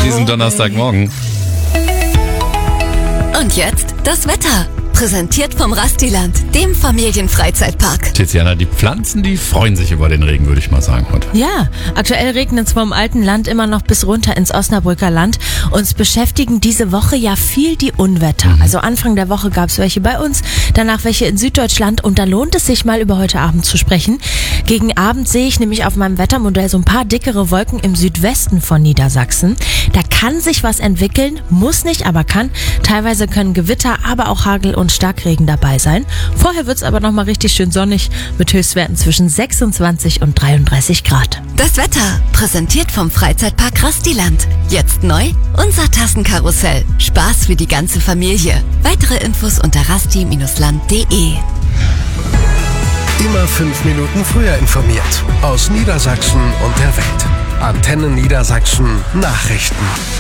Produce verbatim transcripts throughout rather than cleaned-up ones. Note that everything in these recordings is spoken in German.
diesem Donnerstagmorgen. Und jetzt das Wetter. Präsentiert vom Rastiland, dem Familienfreizeitpark. Tiziana, die Pflanzen, die freuen sich über den Regen, würde ich mal sagen heute. Ja, aktuell regnet es vom alten Land immer noch bis runter ins Osnabrücker Land. Uns beschäftigen diese Woche ja viel die Unwetter. Mhm. Also Anfang der Woche gab es welche bei uns, danach welche in Süddeutschland und da lohnt es sich mal über heute Abend zu sprechen. Gegen Abend sehe ich nämlich auf meinem Wettermodell so ein paar dickere Wolken im Südwesten von Niedersachsen. Da kann sich was entwickeln, muss nicht, aber kann. Teilweise können Gewitter, aber auch Hagel und Starkregen dabei sein. Vorher wird es aber nochmal richtig schön sonnig mit Höchstwerten zwischen sechsundzwanzig und dreiunddreißig Grad. Das Wetter, präsentiert vom Freizeitpark Rastiland. Jetzt neu, unser Tassenkarussell. Spaß für die ganze Familie. Weitere Infos unter rasti Bindestrich land punkt de. Immer fünf Minuten früher informiert. Aus Niedersachsen und der Welt. Antenne Niedersachsen Nachrichten.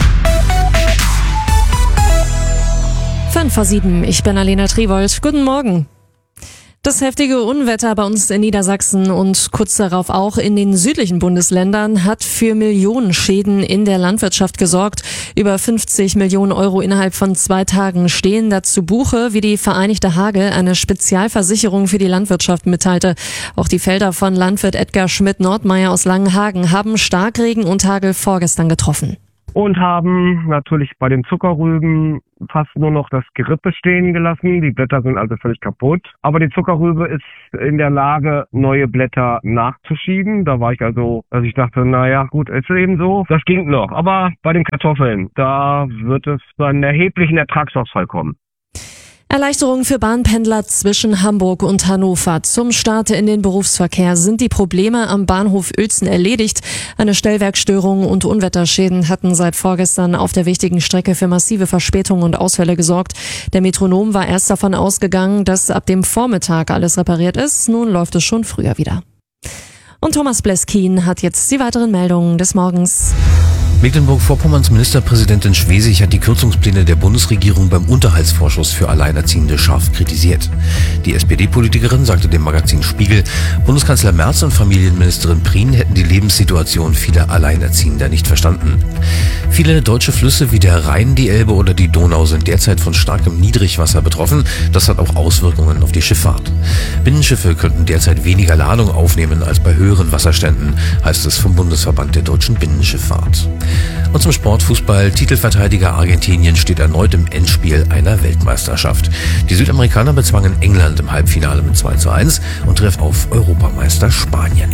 fünf vor sieben, ich bin Alena Triwold. Guten Morgen. Das heftige Unwetter bei uns in Niedersachsen und kurz darauf auch in den südlichen Bundesländern hat für Millionen Schäden in der Landwirtschaft gesorgt. Über fünfzig Millionen Euro innerhalb von zwei Tagen stehen da zu Buche, wie die Vereinigte Hagel, eine Spezialversicherung für die Landwirtschaft, mitteilte. Auch die Felder von Landwirt Edgar Schmidt-Nordmeier aus Langenhagen haben Starkregen und Hagel vorgestern getroffen. Und haben natürlich bei den Zuckerrüben fast nur noch das Gerippe stehen gelassen. Die Blätter sind also völlig kaputt. Aber die Zuckerrübe ist in der Lage, neue Blätter nachzuschieben. Da war ich also, also ich dachte, naja, gut, ist eben so. Das ging noch. Aber bei den Kartoffeln, da wird es zu einem erheblichen Ertragsausfall kommen. Erleichterungen für Bahnpendler zwischen Hamburg und Hannover. Zum Start in den Berufsverkehr sind die Probleme am Bahnhof Uelzen erledigt. Eine Stellwerkstörung und Unwetterschäden hatten seit vorgestern auf der wichtigen Strecke für massive Verspätungen und Ausfälle gesorgt. Der Metronom war erst davon ausgegangen, dass ab dem Vormittag alles repariert ist. Nun läuft es schon früher wieder. Und Thomas Bleskin hat jetzt die weiteren Meldungen des Morgens. Mecklenburg-Vorpommerns Ministerpräsidentin Schwesig hat die Kürzungspläne der Bundesregierung beim Unterhaltsvorschuss für Alleinerziehende scharf kritisiert. Die S P D-Politikerin sagte dem Magazin Spiegel, Bundeskanzler Merz und Familienministerin Prien hätten die Lebenssituation vieler Alleinerziehender nicht verstanden. Viele deutsche Flüsse wie der Rhein, die Elbe oder die Donau sind derzeit von starkem Niedrigwasser betroffen. Das hat auch Auswirkungen auf die Schifffahrt. Binnenschiffe könnten derzeit weniger Ladung aufnehmen als bei höheren Wasserständen, heißt es vom Bundesverband der deutschen Binnenschifffahrt. Und zum Sportfußball. Titelverteidiger Argentinien steht erneut im Endspiel einer Weltmeisterschaft. Die Südamerikaner bezwangen England im Halbfinale mit zwei zu eins und treffen auf Europameister Spanien.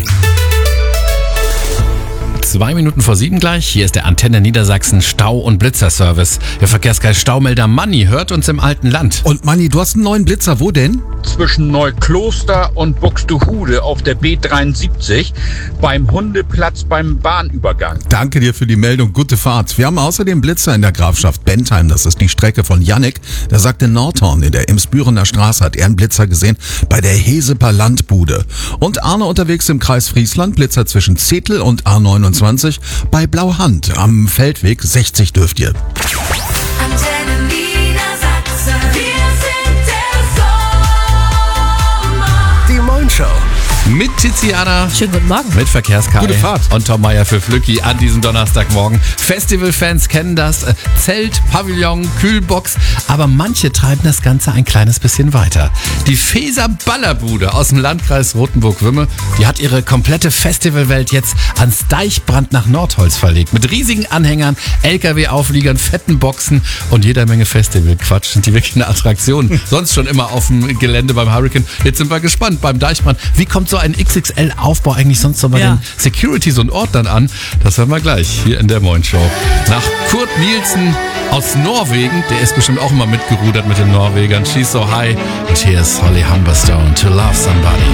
Zwei Minuten vor sieben gleich. Hier ist der Antenne Niedersachsen Stau- und Blitzerservice. Der Verkehrsgeist Staumelder Manni hört uns im alten Land. Und Manni, du hast einen neuen Blitzer. Wo denn? Zwischen Neukloster und Buxtehude auf der B dreiundsiebzig beim Hundeplatz beim Bahnübergang. Danke dir für die Meldung. Gute Fahrt. Wir haben außerdem Blitzer in der Grafschaft Bentheim. Das ist die Strecke von Jannik. Der sagte Nordhorn in der Emsbürener Straße hat er einen Blitzer gesehen bei der Heseper Landbude. Und Arne unterwegs im Kreis Friesland. Blitzer zwischen Zetel und A neunundzwanzig bei Blauhand am Feldweg sechzig dürft ihr. Antenne Niedersachsen, wir sind der Sommer. Die Moin-Show. Mit Tiziana. Schönen guten Morgen. Mit Verkehrskai. Gute Fahrt. Und Tom Meier für Flücki an diesem Donnerstagmorgen. Festivalfans kennen das. Zelt, Pavillon, Kühlbox. Aber manche treiben das Ganze ein kleines bisschen weiter. Die Feser Ballerbude aus dem Landkreis Rothenburg-Wümme, die hat ihre komplette Festivalwelt jetzt ans Deichbrand nach Nordholz verlegt. Mit riesigen Anhängern, L K W-Aufliegern, fetten Boxen und jeder Menge Festivalquatsch. Sind die wirklich eine Attraktion? Sonst schon immer auf dem Gelände beim Hurricane. Jetzt sind wir gespannt beim Deichbrand. Wie kommt so ein X X L-Aufbau eigentlich sonst so bei Ja. den Securities und Ordnern an? Das hören wir gleich hier in der Moin-Show. Nach Kurt Nielsen aus Norwegen, der ist bestimmt auch immer mitgerudert mit den Norwegern. She's so high. Und hier ist Holly Humberstone, To Love Somebody.